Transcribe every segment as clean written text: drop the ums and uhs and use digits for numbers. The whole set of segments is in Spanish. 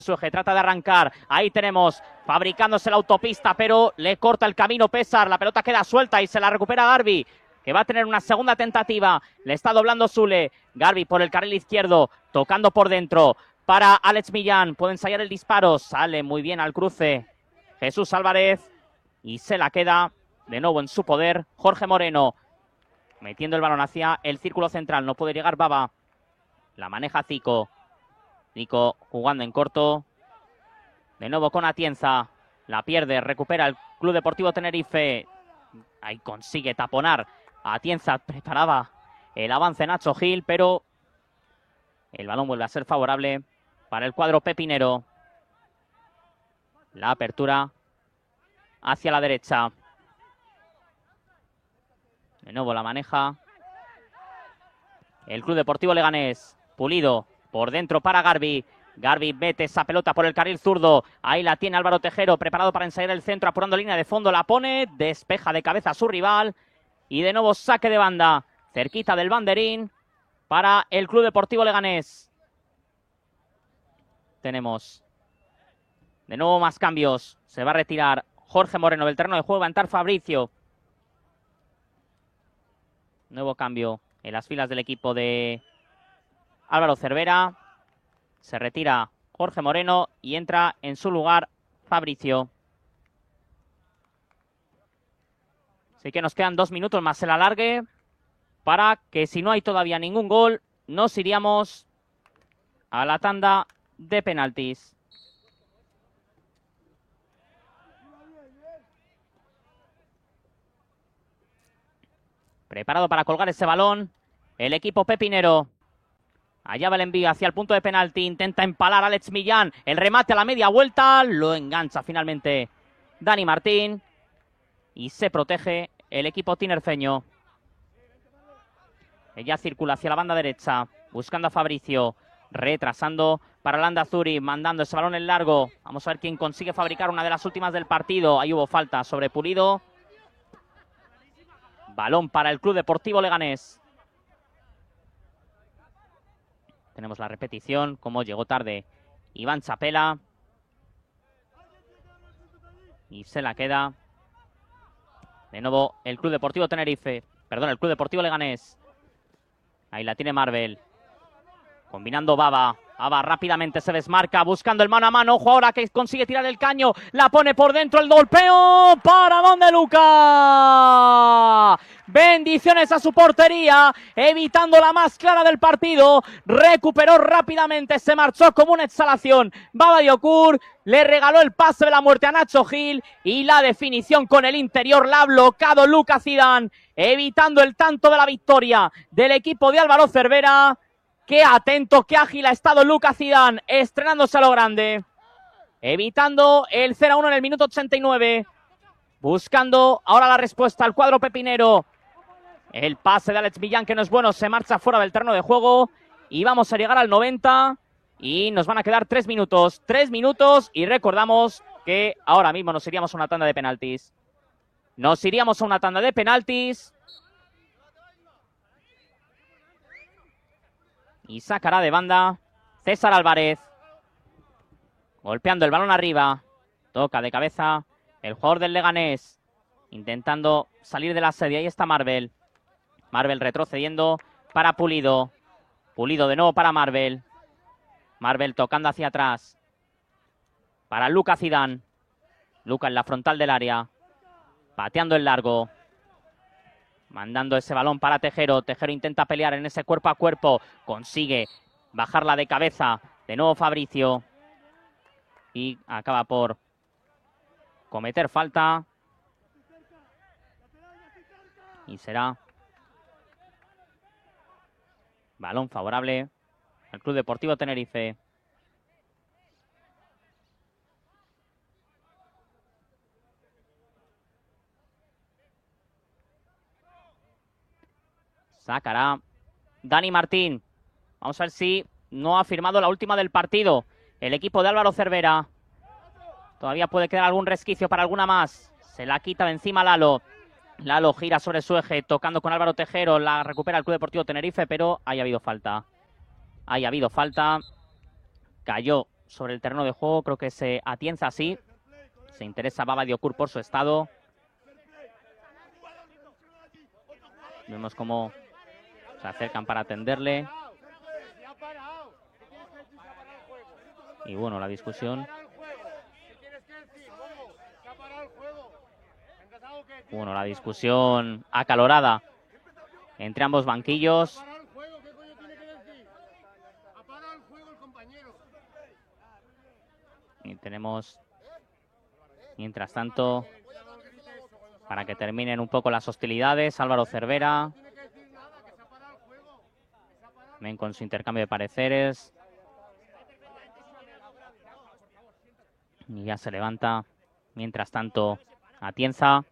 Sueje trata de arrancar, ahí tenemos fabricándose la autopista, pero le corta el camino Pesar, la pelota queda suelta y se la recupera Garbi, que va a tener una segunda tentativa, le está doblando Sule, Garbi por el carril izquierdo, tocando por dentro para Alex Millán, puede ensayar el disparo, sale muy bien al cruce Jesús Álvarez y se la queda de nuevo en su poder Jorge Moreno, metiendo el balón hacia el círculo central, no puede llegar Baba, la maneja Zico. Nico jugando en corto. De nuevo con Atienza. La pierde, recupera el Club Deportivo Tenerife. Ahí consigue taponar. Atienza preparaba el avance Nacho Gil, pero el balón vuelve a ser favorable para el cuadro pepinero. La apertura hacia la derecha. De nuevo la maneja el Club Deportivo Leganés. Pulido. Por dentro para Garbi. Garbi mete esa pelota por el carril zurdo. Ahí la tiene Álvaro Tejero, preparado para ensayar el centro, apurando línea de fondo. La pone, despeja de cabeza a su rival. Y de nuevo saque de banda, cerquita del banderín, para el Club Deportivo Leganés. Tenemos de nuevo más cambios. Se va a retirar Jorge Moreno del terreno de juego. Va a entrar Fabricio. Nuevo cambio en las filas del equipo de Álvaro Cervera. Se retira Jorge Moreno y entra en su lugar Fabricio. Así que nos quedan 2 minutos más el alargue para que, si no hay todavía ningún gol, nos iríamos a la tanda de penaltis. Preparado para colgar ese balón el equipo pepinero. Allá va el envío hacia el punto de penalti. Intenta empalar a Alex Millán. El remate a la media vuelta. Lo engancha finalmente Dani Martín. Y se protege el equipo tinerfeño. Ella circula hacia la banda derecha. Buscando a Fabricio. Retrasando para Landa Zuri. Mandando ese balón en largo. Vamos a ver quién consigue fabricar una de las últimas del partido. Ahí hubo falta sobre Pulido. Balón para el Club Deportivo Leganés. Tenemos la repetición, como llegó tarde Iván Chapela. Y se la queda de nuevo el Club Deportivo Tenerife. Perdón, el Club Deportivo Leganés. Ahí la tiene Marvel. Combinando Baba. Baba rápidamente se desmarca, buscando el mano a mano. Ojo ahora que consigue tirar el caño. La pone por dentro, el golpeo. ¿Para dónde, Luca? Bendiciones a su portería, evitando la más clara del partido. Recuperó rápidamente, se marchó como una exhalación Baba Diocur. Le regaló el pase de la muerte a Nacho Gil. Y la definición con el interior la ha bloqueado Lucas Zidane, evitando el tanto de la victoria del equipo de Álvaro Cervera. Qué atento, qué ágil ha estado Lucas Zidane, estrenándose a lo grande. Evitando el 0-1 en el minuto 89. Buscando ahora la respuesta al cuadro pepinero. El pase de Alex Millán, que no es bueno, se marcha fuera del terreno de juego. Y vamos a llegar al 90. Y nos van a quedar 3 minutos. 3 minutos y recordamos que ahora mismo nos iríamos a una tanda de penaltis. Nos iríamos a una tanda de penaltis. Y sacará de banda César Álvarez. Golpeando el balón arriba. Toca de cabeza el jugador del Leganés. Intentando salir de la serie. Ahí está Marvel. Marvel retrocediendo para Pulido. Pulido de nuevo para Marvel. Marvel tocando hacia atrás. Para Lucas Zidane. Lucas en la frontal del área. Pateando el largo. Mandando ese balón para Tejero. Tejero intenta pelear en ese cuerpo a cuerpo. Consigue bajarla de cabeza. De nuevo Fabricio. Y acaba por cometer falta. Y será balón favorable al Club Deportivo Tenerife. Sacará Dani Martín. Vamos a ver si no ha firmado la última del partido el equipo de Álvaro Cervera. Todavía puede quedar algún resquicio para alguna más. Se la quita de encima Lalo. Lalo gira sobre su eje, tocando con Álvaro Tejero. La recupera el Club Deportivo Tenerife, pero ahí ha habido falta. Ahí ha habido falta. Cayó sobre el terreno de juego. Creo que se Atienza así. Se interesa Baba Diocur por su estado. Vemos cómo se acercan para atenderle. Y bueno, la discusión. Bueno, la discusión acalorada entre ambos banquillos. Y tenemos, mientras tanto, para que terminen un poco las hostilidades, Álvaro Cervera. Ven con su intercambio de pareceres. Y ya se levanta, mientras tanto, Atienza.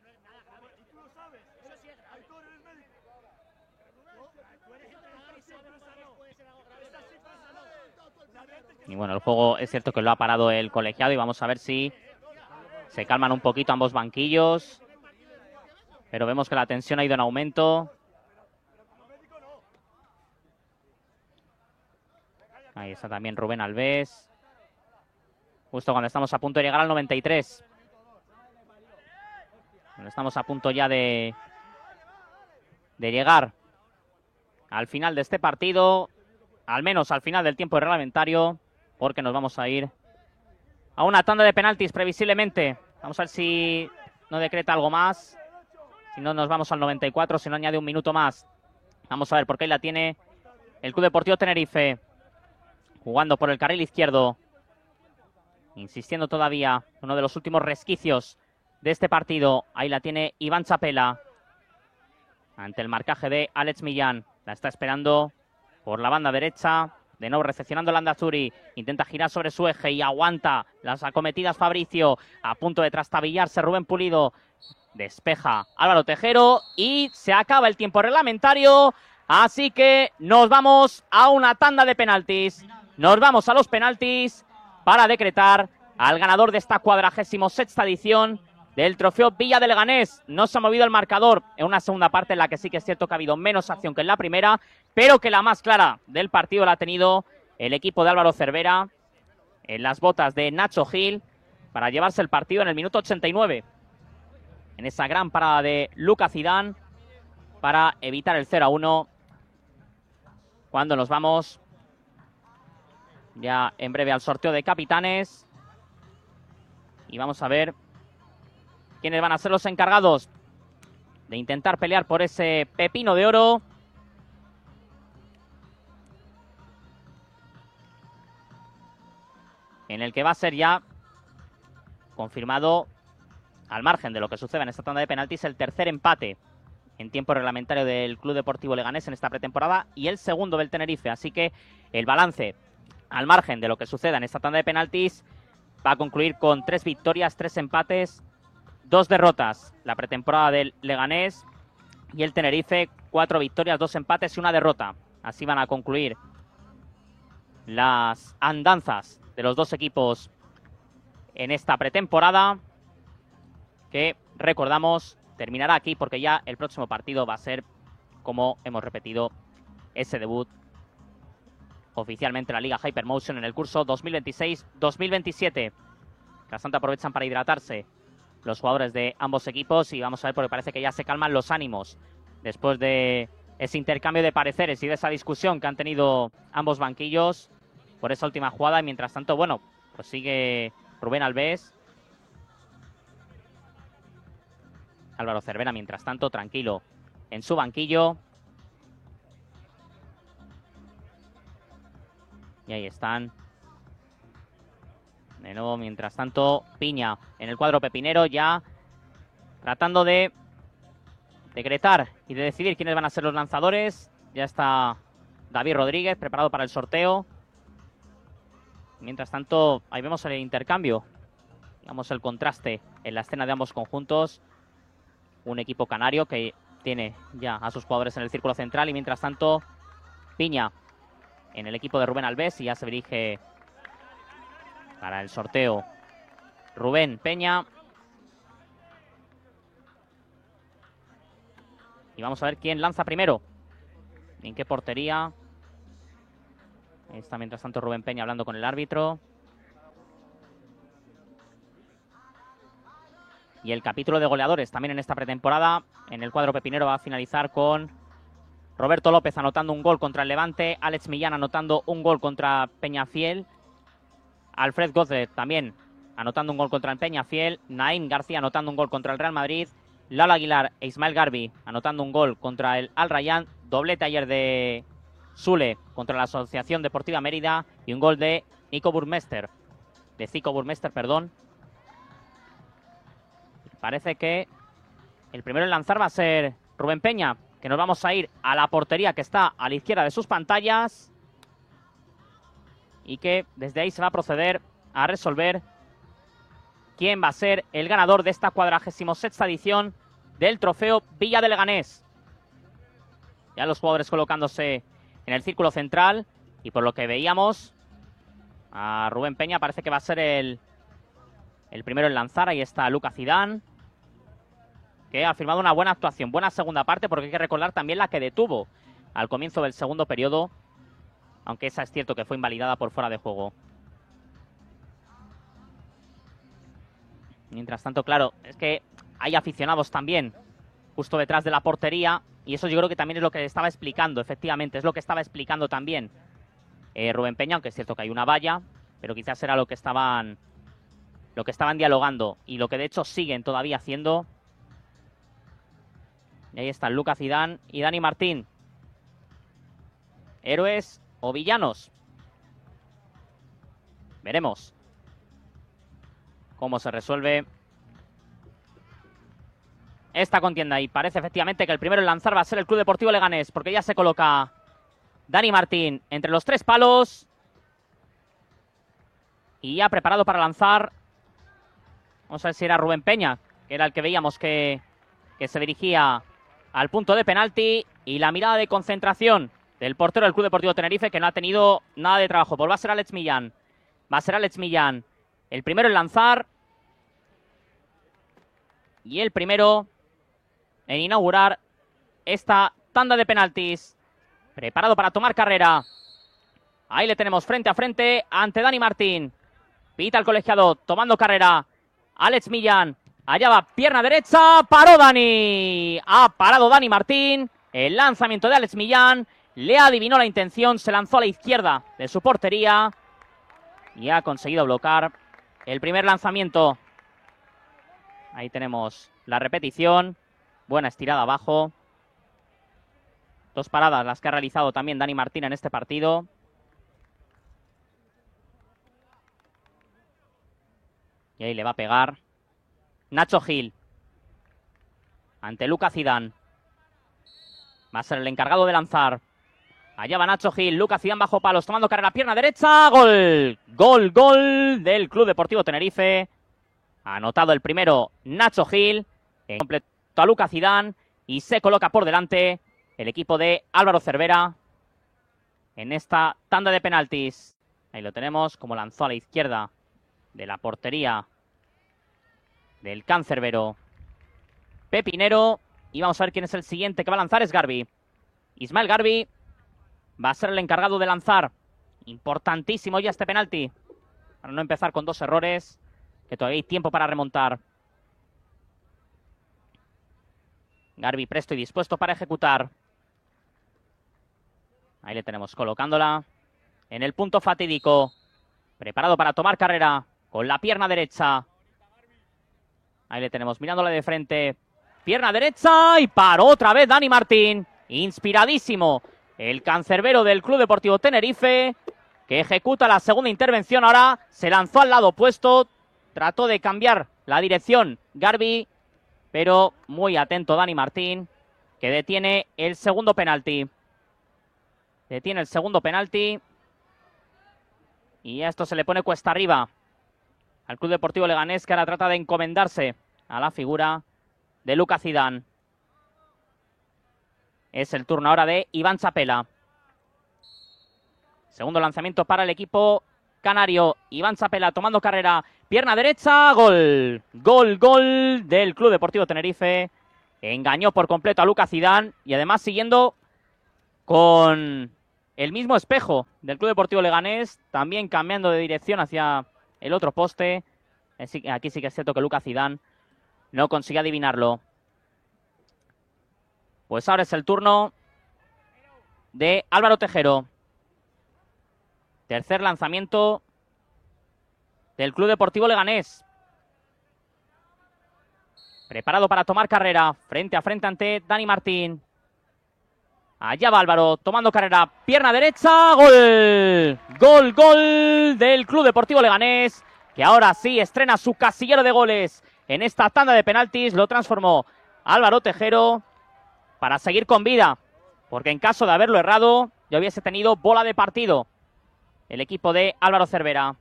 Y bueno, el juego es cierto que lo ha parado el colegiado y vamos a ver si se calman un poquito ambos banquillos. Pero vemos que la tensión ha ido en aumento. Ahí está también Rubén Alves. Justo cuando estamos a punto de llegar al 93. Cuando estamos a punto ya de llegar al final de este partido. Al menos al final del tiempo reglamentario. Porque nos vamos a ir a una tanda de penaltis previsiblemente. Vamos a ver si no decreta algo más. Si no, nos vamos al 94, si no añade un minuto más. Vamos a ver, porque ahí la tiene el Club Deportivo Tenerife. Jugando por el carril izquierdo. Insistiendo todavía. Uno de los últimos resquicios de este partido. Ahí la tiene Iván Chapela. Ante el marcaje de Alex Millán. La está esperando por la banda derecha. De nuevo recepcionando Landazuri. Intenta girar sobre su eje y aguanta las acometidas Fabricio. A punto de trastabillarse Rubén Pulido. Despeja Álvaro Tejero. Y se acaba el tiempo reglamentario. Así que nos vamos a una tanda de penaltis. Nos vamos a los penaltis para decretar al ganador de esta 46ª edición del Trofeo Villa de Leganés. No se ha movido el marcador en una segunda parte en la que sí que es cierto que ha habido menos acción que en la primera, pero que la más clara del partido la ha tenido el equipo de Álvaro Cervera en las botas de Nacho Gil para llevarse el partido en el minuto 89. En esa gran parada de Luca Zidane para evitar el 0-1. Cuando nos vamos ya en breve al sorteo de capitanes. Y vamos a ver quiénes van a ser los encargados de intentar pelear por ese pepino de oro. En el que va a ser ya confirmado, al margen de lo que suceda en esta tanda de penaltis, el tercer empate en tiempo reglamentario del Club Deportivo Leganés en esta pretemporada y el segundo del Tenerife. Así que el balance, al margen de lo que suceda en esta tanda de penaltis, va a concluir con 3 victorias, 3 empates, 2 derrotas. La pretemporada del Leganés y el Tenerife, 4 victorias, 2 empates y 1 derrota. Así van a concluir las andanzas de los dos equipos en esta pretemporada, que recordamos terminará aquí porque ya el próximo partido va a ser, como hemos repetido, ese debut oficialmente en la Liga Hypermotion en el curso 2026-2027. Bastante aprovechan para hidratarse los jugadores de ambos equipos y vamos a ver porque parece que ya se calman los ánimos después de ese intercambio de pareceres y de esa discusión que han tenido ambos banquillos por esa última jugada. Y mientras tanto, bueno, pues sigue Rubén Alves. Álvaro Cervera, mientras tanto, tranquilo en su banquillo. Y ahí están. De nuevo, mientras tanto, Piña en el cuadro pepinero ya tratando de decretar y de decidir quiénes van a ser los lanzadores. Ya está David Rodríguez preparado para el sorteo. Mientras tanto, ahí vemos el intercambio. Digamos el contraste en la escena de ambos conjuntos. Un equipo canario que tiene ya a sus jugadores en el círculo central. Y mientras tanto, Piña en el equipo de Rubén Alves. Y ya se dirige para el sorteo Rubén Peña. Y vamos a ver quién lanza primero. ¿En qué portería? Ahí está mientras tanto Rubén Peña hablando con el árbitro. Y el capítulo de goleadores también en esta pretemporada. En el cuadro pepinero va a finalizar con Roberto López anotando un gol contra el Levante, Alex Millán anotando un gol contra Peñafiel, Alfred Gómez también anotando un gol contra el Peñafiel, Naim García anotando un gol contra el Real Madrid, Lalo Aguilar e Ismael Garbi anotando un gol contra el Al Rayyan, doblete ayer de Sule contra la Asociación Deportiva Mérida y un gol de Zico Burmester, perdón. Parece que el primero en lanzar va a ser Rubén Peña, que nos vamos a ir a la portería que está a la izquierda de sus pantallas y que desde ahí se va a proceder a resolver quién va a ser el ganador de esta 46ª edición del Trofeo Villa de Leganés. Ya los jugadores colocándose en el círculo central y por lo que veíamos a Rubén Peña parece que va a ser el primero en lanzar. Ahí está Lucas Zidane, que ha firmado una buena actuación, buena segunda parte, porque hay que recordar también la que detuvo al comienzo del segundo periodo, aunque esa es cierto que fue invalidada por fuera de juego. Mientras tanto, claro, es que hay aficionados también justo detrás de la portería y eso yo creo que también es lo que estaba explicando, efectivamente, es lo que estaba explicando también Rubén Peña, aunque es cierto que hay una valla, pero quizás era lo que estaban dialogando y lo que de hecho siguen todavía haciendo. Y ahí están Lucas Zidane y Dani Martín. ¿Héroes o villanos? Veremos cómo se resuelve esta contienda. Y parece efectivamente que el primero en lanzar va a ser el Club Deportivo Leganés, porque ya se coloca Dani Martín entre los 3 palos. Y ya preparado para lanzar. Vamos a ver si era Rubén Peña, que era el que veíamos que se dirigía al punto de penalti, y la mirada de concentración del portero del Club Deportivo Tenerife, que no ha tenido nada de trabajo. Pues va a ser Alex Millán. Va a ser Alex Millán el primero en lanzar y el primero en inaugurar esta tanda de penaltis. Preparado para tomar carrera. Ahí le tenemos frente a frente ante Dani Martín. Pita el colegiado tomando carrera. Alex Millán. Allá va, pierna derecha, paró Dani. Ha parado Dani Martín. El lanzamiento de Alex Millán. Le adivinó la intención, se lanzó a la izquierda de su portería. Y ha conseguido bloquear el primer lanzamiento. Ahí tenemos la repetición. Buena estirada abajo. 2 paradas las que ha realizado también Dani Martín en este partido. Y ahí le va a pegar Nacho Gil ante Lucas Zidane. Va a ser el encargado de lanzar. Allá va Nacho Gil, Lucas Zidane bajo palos, tomando carrera, pierna derecha, gol. Gol del Club Deportivo Tenerife. Ha anotado el primero Nacho Gil, en completo a Lucas Zidane, y se coloca por delante el equipo de Álvaro Cervera en esta tanda de penaltis. Ahí lo tenemos, como lanzó a la izquierda de la portería del cancerbero pepinero. Y vamos a ver quién es el siguiente que va a lanzar. Es Garbi. Ismael Garbi va a ser el encargado de lanzar. Importantísimo ya este penalti, para no empezar con 2 errores, que todavía hay tiempo para remontar. Garbi presto y dispuesto para ejecutar. Ahí le tenemos colocándola en el punto fatídico. Preparado para tomar carrera con la pierna derecha. Ahí le tenemos mirándola de frente. Pierna derecha y paró otra vez Dani Martín. Inspiradísimo el cancerbero del Club Deportivo Tenerife, que ejecuta la segunda intervención. Ahora se lanzó al lado opuesto. Trató de cambiar la dirección Garbi, pero muy atento Dani Martín, que detiene el segundo penalti. Detiene el segundo penalti. Y a esto se le pone cuesta arriba al Club Deportivo Leganés, que ahora trata de encomendarse a la figura de Lucas Zidane. Es el turno ahora de Iván Chapela. Segundo lanzamiento para el equipo canario. Iván Chapela tomando carrera. Pierna derecha, gol. Gol del Club Deportivo Tenerife. Engañó por completo a Lucas Zidane y además siguiendo con el mismo espejo del Club Deportivo Leganés, también cambiando de dirección hacia el otro poste. Aquí sí que es cierto que Lucas Zidane no consigue adivinarlo. Pues ahora es el turno de Álvaro Tejero. Tercer lanzamiento del Club Deportivo Leganés. Preparado para tomar carrera. Frente a frente ante Dani Martín. Allá va Álvaro, tomando carrera. Pierna derecha. ¡Gol! ¡Gol, gol del Club Deportivo Leganés! Que ahora sí estrena su casillero de goles en esta tanda de penaltis. Lo transformó Álvaro Tejero para seguir con vida. Porque en caso de haberlo errado, ya hubiese tenido bola de partido el equipo de Álvaro Cervera.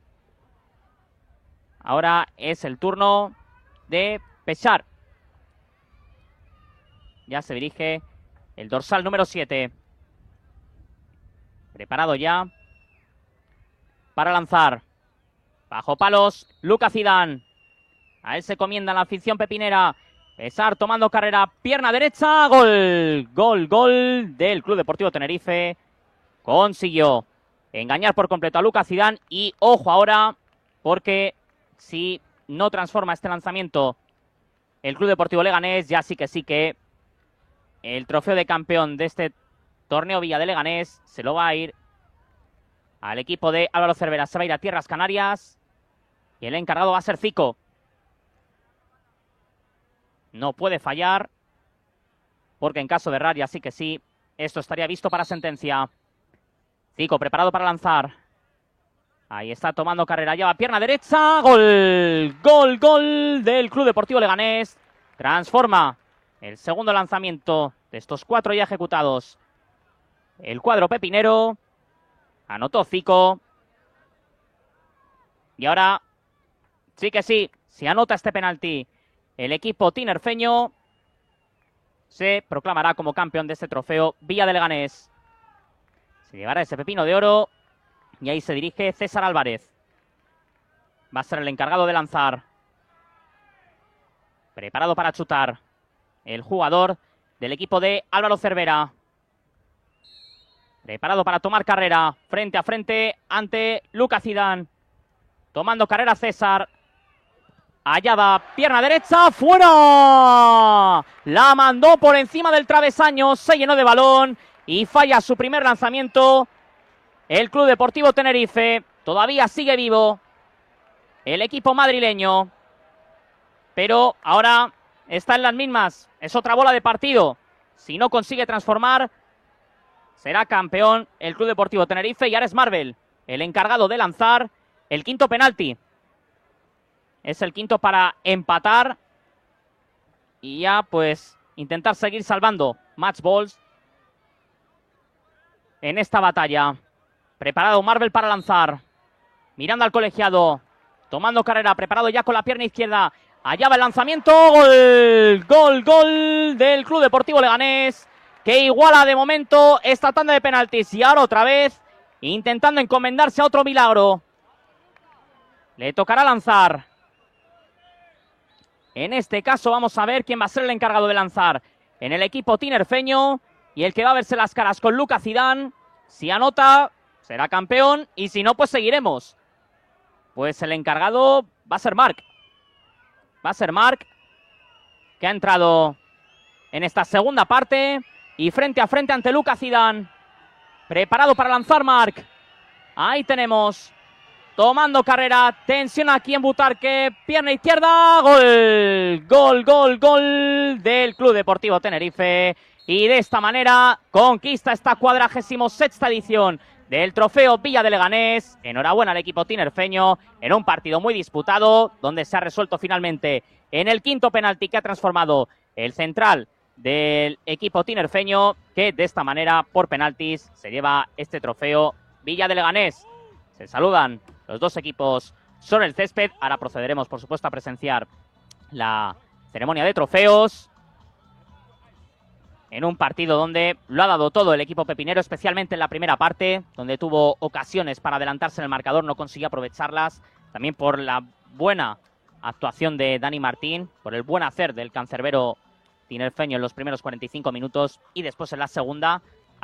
Ahora es el turno de Pechar. Ya se dirige el dorsal número 7. Preparado ya para lanzar. Bajo palos, Lucas Zidane. A él se comienda la afición pepinera. Pechar tomando carrera, pierna derecha, gol. Gol, gol del Club Deportivo Tenerife. Consiguió engañar por completo a Lucas Zidane. Y ojo ahora, porque si no transforma este lanzamiento el Club Deportivo Leganés, ya sí que el trofeo de campeón de este torneo Villa de Leganés se lo va a ir al equipo de Álvaro Cervera. Se va a ir a Tierras Canarias y el encargado va a ser Zico. No puede fallar, porque en caso de errar, ya sí que sí, esto estaría visto para sentencia. Zico preparado para lanzar. Ahí está tomando carrera, lleva pierna derecha, gol, gol, gol del Club Deportivo Leganés. Transforma el segundo lanzamiento de estos 4 ya ejecutados. El cuadro pepinero, anotó Zico. Y ahora, sí que sí, si anota este penalti, el equipo tinerfeño se proclamará como campeón de este trofeo Villa de Leganés. Se llevará ese pepino de oro. Y ahí se dirige César Álvarez. Va a ser el encargado de lanzar. Preparado para chutar el jugador del equipo de Álvaro Cervera. Preparado para tomar carrera. Frente a frente ante Lucas Zidane. Tomando carrera César. Allá va, pierna derecha, ¡fuera! La mandó por encima del travesaño. Se llenó de balón y falla su primer lanzamiento. El Club Deportivo Tenerife todavía sigue vivo. El equipo madrileño. Pero ahora está en las mismas. Es otra bola de partido. Si no consigue transformar, será campeón el Club Deportivo Tenerife. Y ahora es Marvel el encargado de lanzar el quinto penalti. Es el quinto para empatar. Y ya pues intentar seguir salvando match balls en esta batalla. Preparado Marvel para lanzar. Mirando al colegiado. Tomando carrera. Preparado ya con la pierna izquierda. Allá va el lanzamiento. Gol. Gol, gol del Club Deportivo Leganés. Que iguala de momento esta tanda de penaltis. Y ahora otra vez intentando encomendarse a otro milagro. Le tocará lanzar. En este caso vamos a ver quién va a ser el encargado de lanzar en el equipo tinerfeño. Y el que va a verse las caras con Lucas Zidane. Si anota, será campeón, y si no, pues seguiremos. Pues el encargado va a ser Marc. Va a ser Marc, que ha entrado en esta segunda parte. Y frente a frente ante Lucas Zidane. Preparado para lanzar Marc. Ahí tenemos. Tomando carrera. Tensión aquí en Butarque. Pierna izquierda. Gol. Gol, gol, gol del Club Deportivo Tenerife. Y de esta manera conquista esta 46ª edición del trofeo Villa de Leganés. Enhorabuena al equipo tinerfeño en un partido muy disputado, donde se ha resuelto finalmente en el quinto penalti que ha transformado el central del equipo tinerfeño, que de esta manera, por penaltis, se lleva este trofeo Villa de Leganés. Se saludan los dos equipos sobre el césped. Ahora procederemos, por supuesto, a presenciar la ceremonia de trofeos. En un partido donde lo ha dado todo el equipo pepinero, especialmente en la primera parte, donde tuvo ocasiones para adelantarse en el marcador, no consiguió aprovecharlas. También por la buena actuación de Dani Martín, por el buen hacer del cancerbero tinerfeño en los primeros 45 minutos. Y después en la segunda,